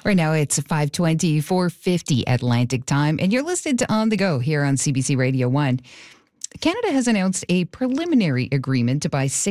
Right now it's 5:20, 4:50 Atlantic time, and you're listening to On the Go here on CBC Radio 1. Canada has announced a preliminary agreement to buy 6